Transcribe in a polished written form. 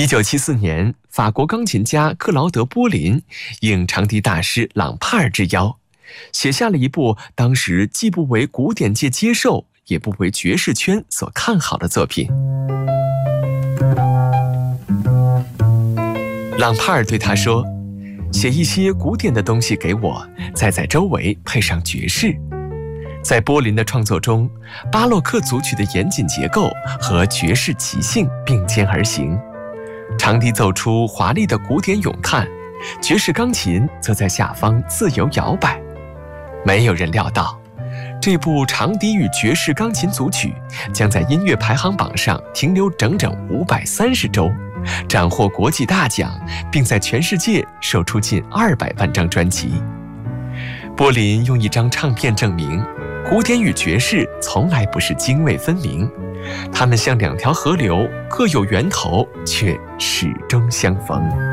1974年，法国钢琴家克劳德·波林应长笛大师朗帕尔之邀，写下了一部当时既不为古典界接受，也不为爵士圈所看好的作品。朗帕尔对他说：“写一些古典的东西给我，再在周围配上爵士。”在波林的创作中，巴洛克组曲的严谨结构和爵士即兴并肩而行，长笛奏出华丽的古典咏叹，爵士钢琴则在下方自由摇摆。没有人料到，这部长笛与爵士钢琴组曲将在音乐排行榜上停留整整530周，斩获国际大奖，并在全世界售出近200万张专辑。波林用一张唱片证明，古典与爵士从来不是泾渭分明，它们像两条河流，各有源头，却始终相逢。